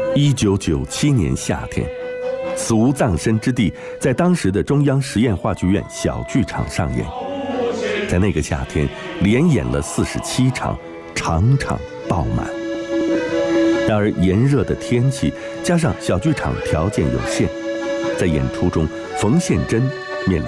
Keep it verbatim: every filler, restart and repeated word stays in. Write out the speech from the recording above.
一九九七年夏天，死无葬身之地在当时的中央实验话剧院小剧场上演。在那个夏天，连演了四十七场，场场爆满。然而炎热的天气加上小剧场条件有限，在演出中，冯宪珍